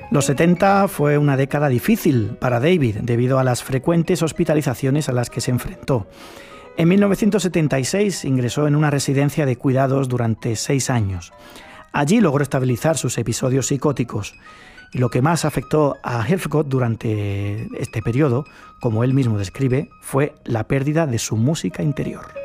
Los 70 fue una década difícil para David debido a las frecuentes hospitalizaciones a las que se enfrentó. En 1976 ingresó en una residencia de cuidados durante 6 años. Allí logró estabilizar sus episodios psicóticos. Y lo que más afectó a Heathcote durante este periodo, como él mismo describe, fue la pérdida de su música interior.